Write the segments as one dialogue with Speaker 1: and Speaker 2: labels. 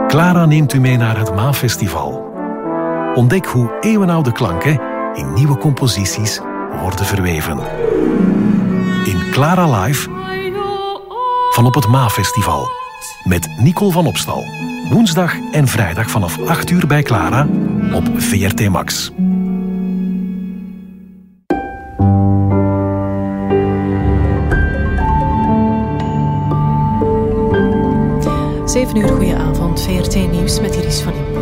Speaker 1: Clara neemt u mee naar het Maafestival. Ontdek hoe eeuwenoude klanken in nieuwe composities worden verweven. In Clara Live van op het Maafestival. Met Nicole van Opstal. Woensdag en vrijdag vanaf 8 uur bij Clara op VRT Max.
Speaker 2: 7 uur, goedenavond. VRT Nieuws met Iris van Impe.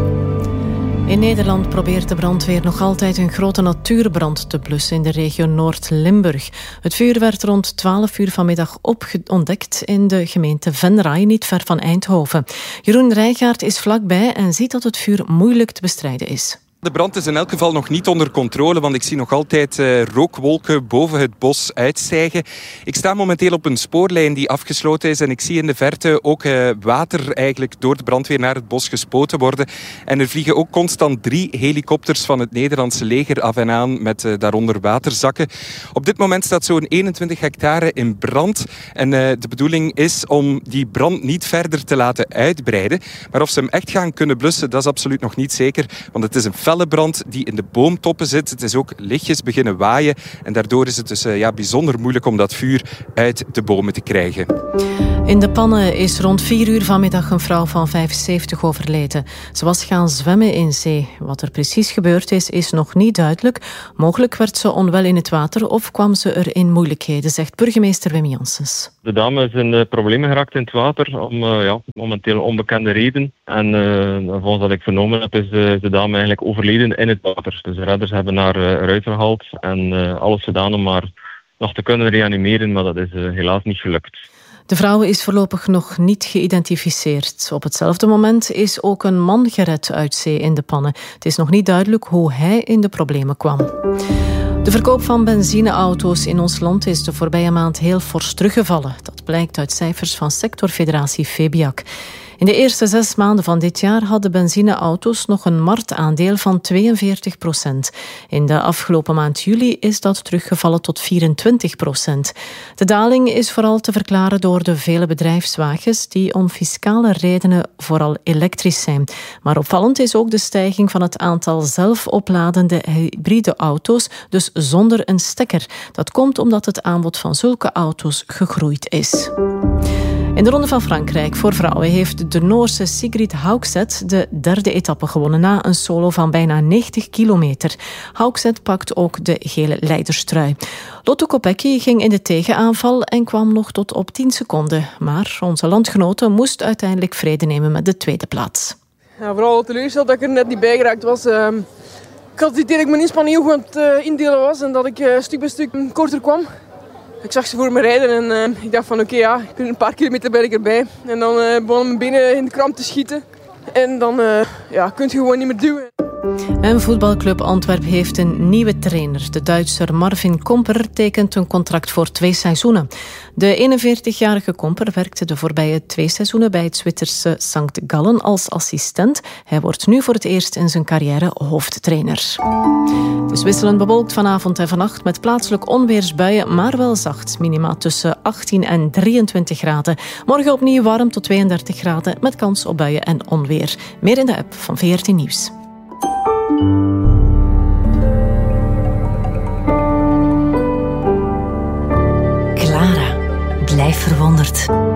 Speaker 2: In Nederland probeert de brandweer nog altijd een grote natuurbrand te blussen in de regio Noord-Limburg. Het vuur werd rond 12 uur vanmiddag ontdekt in de gemeente Venray, niet ver van Eindhoven. Jeroen Rijgaard is vlakbij en ziet dat het vuur moeilijk te bestrijden is.
Speaker 3: De brand is in elk geval nog niet onder controle, want ik zie nog altijd rookwolken boven het bos uitstijgen. Ik sta momenteel op een spoorlijn die afgesloten is en ik zie in de verte ook water eigenlijk door de brandweer naar het bos gespoten worden. En er vliegen ook constant 3 helikopters van het Nederlandse leger af en aan met daaronder waterzakken. Op dit moment staat zo'n 21 hectare in brand en de bedoeling is om die brand niet verder te laten uitbreiden. Maar of ze hem echt gaan kunnen blussen, dat is absoluut nog niet zeker, want het is een felle brand die in de boomtoppen zit. Het is ook lichtjes beginnen waaien en daardoor is het dus bijzonder moeilijk om dat vuur uit de bomen te krijgen.
Speaker 2: In de Pannen is rond 4 uur vanmiddag een vrouw van 75 overleden. Ze was gaan zwemmen in zee. Wat er precies gebeurd is nog niet duidelijk. Mogelijk werd ze onwel in het water of kwam ze er in moeilijkheden, zegt burgemeester Wim Janssens.
Speaker 4: De dame is in problemen geraakt in het water om momenteel onbekende reden. En volgens wat ik vernomen heb is de dame eigenlijk overleden in het water. Dus de redders hebben haar eruit gehaald en alles gedaan om haar nog te kunnen reanimeren, maar dat is helaas niet gelukt.
Speaker 2: De vrouw is voorlopig nog niet geïdentificeerd. Op hetzelfde moment is ook een man gered uit zee in de Pannen. Het is nog niet duidelijk hoe hij in de problemen kwam. De verkoop van benzineauto's in ons land is de voorbije maand heel fors teruggevallen. Dat blijkt uit cijfers van sectorfederatie Febiak. In de eerste 6 maanden van dit jaar hadden benzineauto's nog een marktaandeel van 42%. In de afgelopen maand juli is dat teruggevallen tot 24%. De daling is vooral te verklaren door de vele bedrijfswagens die om fiscale redenen vooral elektrisch zijn. Maar opvallend is ook de stijging van het aantal zelfopladende hybride auto's, dus zonder een stekker. Dat komt omdat het aanbod van zulke auto's gegroeid is. In de Ronde van Frankrijk voor vrouwen heeft de Noorse Sigrid Haugset de 3e etappe gewonnen na een solo van bijna 90 kilometer. Haugset pakt ook de gele leiderstrui. Lotto Kopecky ging in de tegenaanval en kwam nog tot op 10 seconden. Maar onze landgenote moest uiteindelijk vrede nemen met de 2e plaats.
Speaker 5: Ja, vooral teleurgesteld dat ik er net niet bij geraakt was. Ik had het idee dat ik mijn inspanning heel goed aan het indelen was en dat ik stuk bij stuk korter kwam. Ik zag ze voor me rijden en ik dacht van oké, een paar kilometer ben ik erbij. En dan begonnen mijn benen in de kramp te schieten. En dan kun je gewoon niet meer duwen.
Speaker 2: En voetbalclub Antwerp heeft een nieuwe trainer. De Duitser Marvin Komper tekent een contract voor 2 seizoenen. De 41-jarige Komper werkte de voorbije 2 seizoenen bij het Zwitserse St. Gallen als assistent. Hij wordt nu voor het eerst in zijn carrière hoofdtrainer. Het is wisselend bewolkt vanavond en vannacht met plaatselijk onweersbuien, maar wel zacht. Minima tussen 18 en 23 graden. Morgen opnieuw warm tot 32 graden met kans op buien en onweer. Meer in de app van VRT Nieuws.
Speaker 6: Clara, blijf verwonderd.